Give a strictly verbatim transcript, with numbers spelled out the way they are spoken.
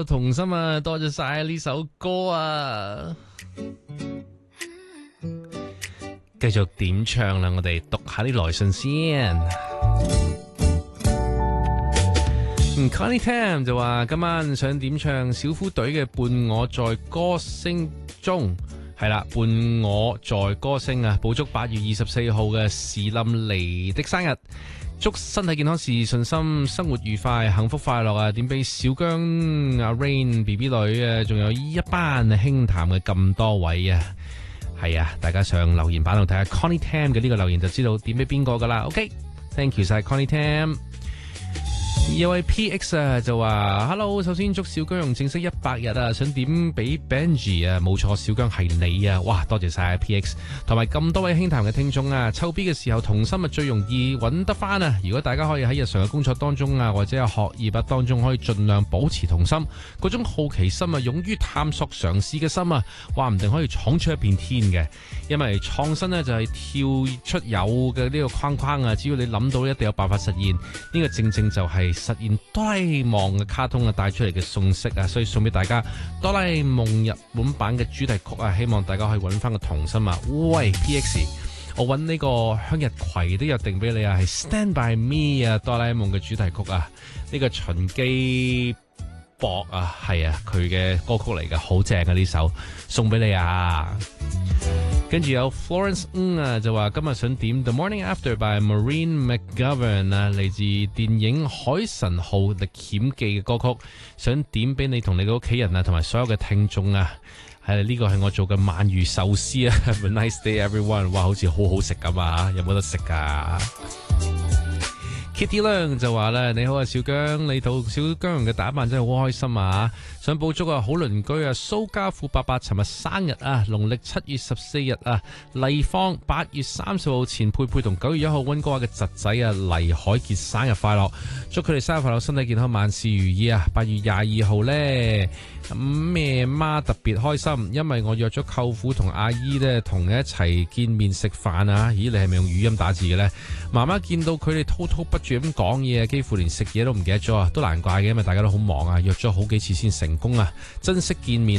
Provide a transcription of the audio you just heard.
有童心啊，多謝晒呢首歌啊！繼續點唱啦，我哋讀下啲來信先。嗯 Connie Tam 就話今晚想點唱小虎隊嘅《伴我在歌聲中》，係啦，伴我在歌聲啊！補祝八月二十四號嘅時林妮的生日，祝身體健康、事業順心、生活愉快、幸福快樂啊！點俾小姜、阿 Rain、B B 女啊，仲有一班輕談嘅咁多位啊！係啊，大家上留言板度睇下 Connie Tam 嘅呢個留言就知道點俾邊個噶啦。OK，Thank you 晒 Connie Tam。有位 P X 啊就話 Hello， 首先祝小姜蓉正式一百日啊，想點俾 Benji 啊，冇錯，小姜係你啊，哇，多謝晒 P X， 同埋咁多位輕談嘅聽眾啊，抽 B 嘅時候童心啊最容易揾得翻啊，如果大家可以喺日常嘅工作當中啊，或者係學業啊當中可以盡量保持童心，嗰種好奇心啊，勇於探索嘗試嘅心啊，話唔定可以闖出一片天嘅，因為創新呢，就係跳出有嘅呢個框框啊，只要你諗到一定有辦法實現，呢、這個正正就係實現哆啦 A 夢嘅卡通啊帶出嚟嘅信息啊，所以送俾大家哆啦 A 夢日本版嘅主題曲啊，希望大家可以揾翻個童心啊。喂 P X， 我揾呢個向日葵都約定俾你啊，係 Stand By Me 啊，哆啦 A 夢嘅主題曲啊，呢、這個秦基博啊，係啊，佢嘅歌曲嚟嘅，好正啊，呢首送俾你啊。跟住有 Florence 嗯啊，就話今日想點 The Morning After by Maureen McGovern 啊，嚟自電影《海神號歷險記》嘅歌曲，想點俾你同你嘅屋企人啊，同埋所有嘅聽眾啊。係呢個係我做嘅鰻魚壽司啊。Have a nice day everyone， 哇，好似好好食咁啊，有冇得食噶？Kitty Lang 就話咧，你好啊，小姜，你套小姜蓉嘅打扮真係好開心啊！想補祝啊，好鄰居啊，蘇家富伯伯尋日生日啊，農曆七月十四日啊，麗芳八月三十號前佩佩同九月一號溫哥華嘅侄仔啊黎海傑生日快樂，祝佢哋生日快樂，身體健康，萬事如意啊！八月廿二號呢，咁咩媽特別開心，因為我約咗舅父同阿姨呢，同一齊見面食飯啊！咦，你係咪用語音打字嘅呢？媽媽見到佢哋滔滔不絕咁講嘢，幾乎連食嘢都唔記得咗啊！都難怪嘅，因為大家都好忙啊，約咗好幾次先成功啊！珍惜見面。